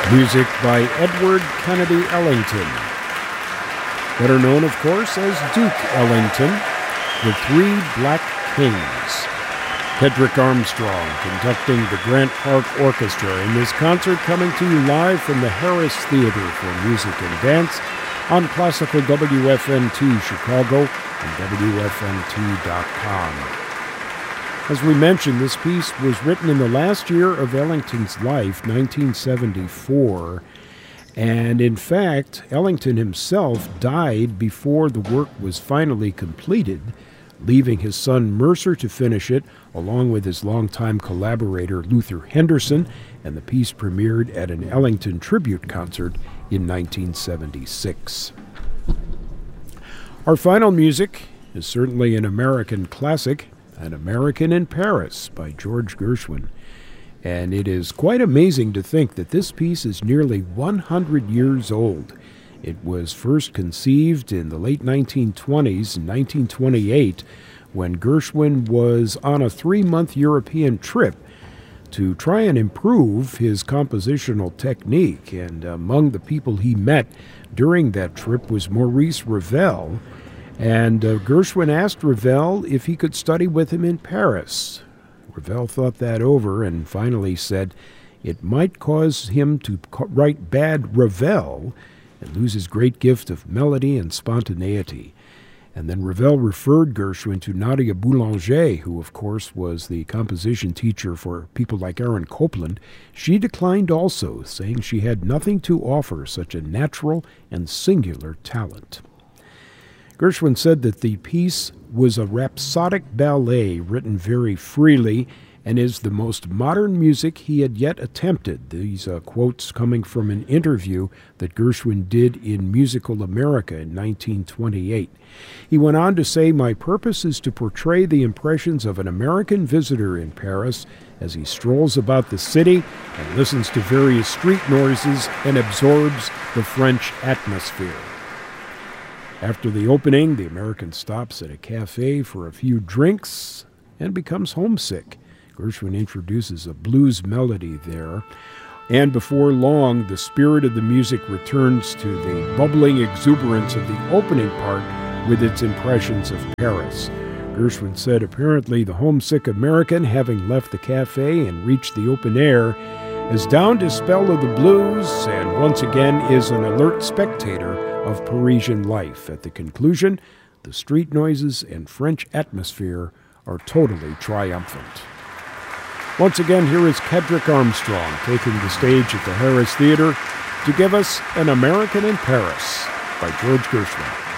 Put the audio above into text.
Music by Edward Kennedy Ellington, better known, of course, as Duke Ellington, the Three Black Kings. Kedrick Armstrong conducting the Grant Park Orchestra in this concert, coming to you live from the Harris Theater for Music and Dance on classical WFNT Chicago and WFNT.com. As we mentioned, this piece was written in the last year of Ellington's life, 1974, and in fact, Ellington himself died before the work was finally completed, leaving his son Mercer to finish it, along with his longtime collaborator Luther Henderson, and the piece premiered at an Ellington tribute concert in 1976. Our final music is certainly an American classic, An American in Paris by George Gershwin. And it is quite amazing to think that this piece is nearly 100 years old. It was first conceived in the late 1920s, in 1928, when Gershwin was on a 3-month European trip to try and improve his compositional technique. And among the people he met during that trip was Maurice Ravel. And Gershwin asked Ravel if he could study with him in Paris. Ravel thought that over and finally said it might cause him to write bad Ravel and lose his great gift of melody and spontaneity. And then Ravel referred Gershwin to Nadia Boulanger, who of course was the composition teacher for people like Aaron Copland. She declined also, saying she had nothing to offer such a natural and singular talent. Gershwin said that the piece was a rhapsodic ballet written very freely and is the most modern music he had yet attempted. These quotes coming from an interview that Gershwin did in Musical America in 1928. He went on to say, "My purpose is to portray the impressions of an American visitor in Paris as he strolls about the city and listens to various street noises and absorbs the French atmosphere." After the opening, the American stops at a cafe for a few drinks and becomes homesick. Gershwin introduces a blues melody there, and before long, the spirit of the music returns to the bubbling exuberance of the opening part with its impressions of Paris. Gershwin said apparently the homesick American, having left the cafe and reached the open air, has downed his spell of the blues and once again is an alert spectator of Parisian life. At the conclusion, the street noises and French atmosphere are totally triumphant. Once again, here is Kedrick Armstrong taking the stage at the Harris Theater to give us An American in Paris by George Gershwin.